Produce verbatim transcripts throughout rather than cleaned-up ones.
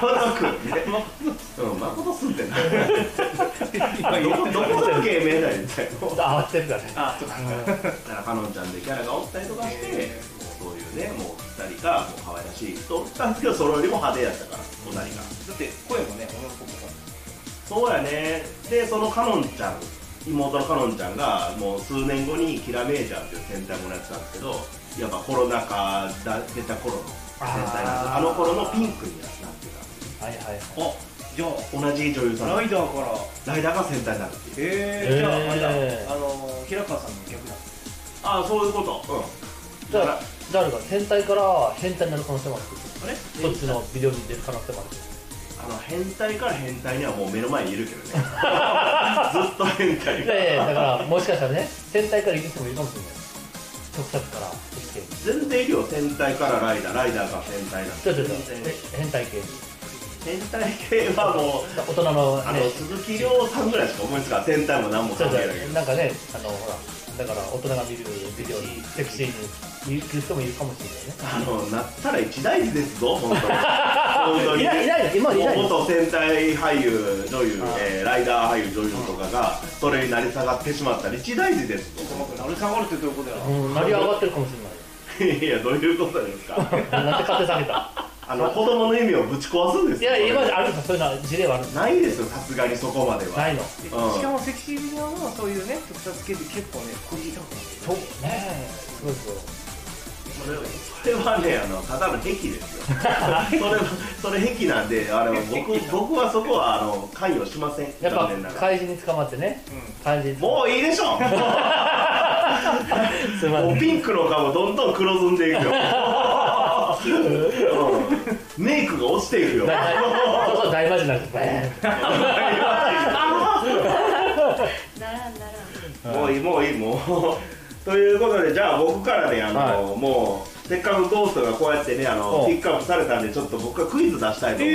誠くんね。うん、誠すんってな。どこどこの芸名だよみたいな。 合ってるからね。 あ、そうか。だからかのんちゃんでキャラがおったりとかして、そういうね、もう二人がもう可愛らしい人おったんですけど、それよりも派手やったからおなりが。だって声もね、女の子も。 そうやね。で、そのかのんちゃん、妹のかのんちゃんがもう数年後にキラメージャーっていう戦隊ものやってたんですけど、やっぱコロナ禍出た頃の戦隊なんです。あの頃のピンクになってた。 はいはい。 あ、じゃあ同じ女優さん。 ライダーからライダーが戦隊になるっていう。 ええ、じゃああれだ、あの平川さんの逆だ。 ああ、そういうこと。うん。 だから誰か戦隊から変態になる可能性もある。 あれ？ そっちのビデオに出る可能性もある。 あの変態から変態にはもう目の前にいるけどね。ずっと変態。 いやいや、だからもしかしたらね、戦隊からいる人もいるかもしれない。特撮から全然いるよ。戦隊からライダー、ライダーから変態なんて。 ちょちょちょ、変態系。 変態系はもう大人のね、 あの鈴木亮さんぐらいしか思いつかない。戦隊も何も関係ないけど。 なんかね、あのほら。だから大人が見るビデオにセクシーに行く人もいるかもしれないね。 あのなったら一大事ですぞ、本当に。本当に。 いないいないの、今いないの。 元戦隊俳優、女優、えー、ライダー俳優、女優とかがそれになり下がってしまったら一大事ですぞ。 なり下がるってどういうことや。 うん、成り上がってるかもしれない。 いや、どういうことですか。 なんで勝手下げた。 あの子供の意味をぶち壊すんですよ。 いや、今まであるんですか、そういうの事例はあるんですか。 ないですよ、さすがにそこまでは。 ないの。 しかもセクシービデオのそういうね、特撮系って結構ね、クオリティ高くなってる。 そうね、すごいですよ。 それはね、あのただの癖ですよ。それはそれ癖なんで、あれは僕僕はそこはあの関与しません。 やっぱ怪人に捕まってね。怪人。 もういいでしょ。 すみません。 もうピンクの顔どんどん黒ずんでいくよ。メイクが落ちていくよ。 そうそう、大魔神なんです。 ならんならん。もういいもういいもう。ということで、じゃあ僕からね、あのもうせっかくゴーストがこうやってね、あのピックアップされたんで、ちょっと僕はクイズ出したいと思います。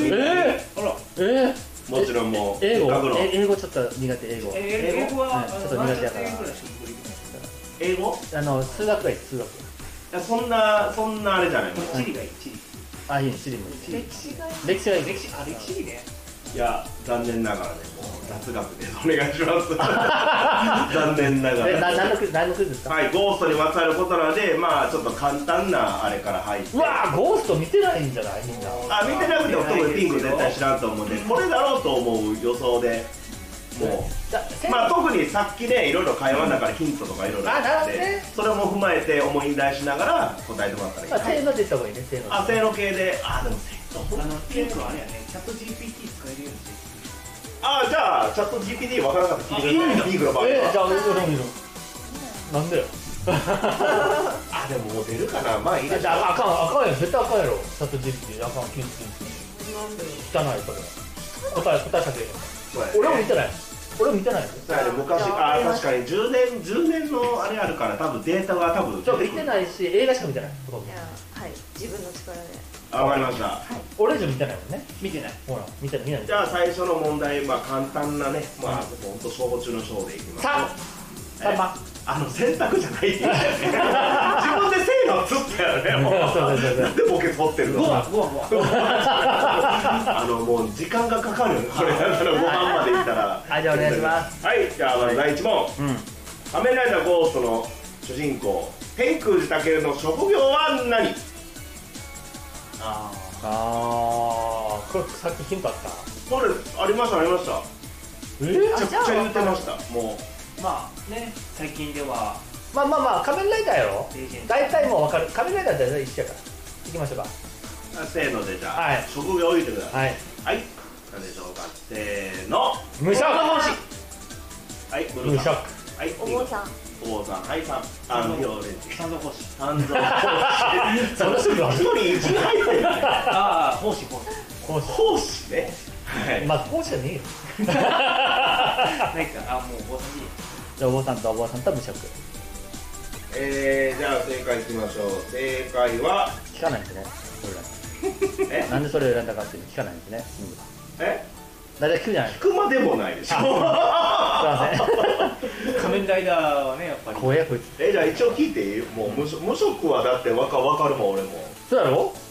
ええ、あら、ええ、もちろんもう英語、英語ちょっと苦手。英語英語はちょっと苦手だから。 英語、 あの数学がいい。数学。 いや、そんなそんなあれじゃない。 地理がいい。地理。 あ、いいね、地理もいい。 歴史がいい。 歴史がいい。 歴史、あ、歴史いいね。 いや、残念ながらね、もう雑学でお願いします。残念ながら。 え、な何のクイズ、何のクイズですか。 はい、ゴーストにまつわることなので、まあちょっと簡単なあれから入って。 うわー、ゴースト見てないんじゃないみんな。 あ、見てなくても特にピンク絶対知らんと思うんで、これだろうと思う予想でもう、まあ特にさっきね、いろいろ会話の中でヒントとかいろいろあって、それも踏まえて思い出しながら答えてもらったらいい。 あ、せーので言った方がいいね。せーの。 あ、せーの系で。あ、でもせーの。 あのピンクはあれやね、チャット ジーピーティー 使えるようにして。 あ、じゃあチャット ジーピーティー 分からなかったら聞いてください。ピンクの場合は。 え、じゃあ俺もいいの。なんでよ。 あ、でももう出るかな。まあいいでしょ。 あかん、あかんよ。絶対あかんやろ。チャット ジーピーティー あかん、キンキンキン。汚いそれ。答え答えかける。俺も見てない。俺も見てない。 昔、あ、確かにじゅうねんじゅうねんのあれあるから、多分データが多分。 ちょっと見てないし、映画しか見てない。 いや、はい、自分の力で。 わかりました。 俺以上見てないもんね。 見てない。 ほら、見てない、見ない。 じゃあ最初の問題、まあ簡単なね、まあ本当小中の小でいきます。 三番。 あの選択じゃないって言うんだよね。自分でせーのっつったよね。もうなんでボケ取ってるの。 ごはごはごは。 あのもう時間がかかるよね。これだからごばんまでいったら。 はい、じゃあお願いします。 はい、じゃあまずだいいち問。仮面ライダーゴーストの主人公天空寺武の職業は何？ ああ、これさっきヒントあった。 それありましたありました。 えめちゃくちゃ言ってました。もうまあね、最近ではまあまあまあ仮面ライダーやろ。大体もう分かる。仮面ライダーって一緒やから。行きましょうか。 せーのでじゃあ、 はい、 職業を言ってください。 はいはい、何でしょうか。せーの。 無職。 はい、 無職。 はい、 お坊さん。 お坊さん、はい、さん、あんりょうれんち。 三蔵法師。 三蔵法師。 その職業。 一人一に入ってるね。 ああ、奉仕奉仕。 奉仕。 奉仕ね。はい。 まあ奉仕じゃねえよ。 なんか、あ、もうお坊さんに。 じゃあお坊さんとお坊さんと無職。 えー、じゃあ正解いきましょう。正解は聞かないですね。それ。え？なんでそれを選んだかっていうの聞かないですね。 え？ 大体聞くじゃないですか。 聞くまでもないでしょ。すいません。 仮面ライダーはね、やっぱり。 怖えこいつ。 え、じゃあ一応聞いていい？もう無職、無職はだってわかわかるもん俺も。 そうやろ？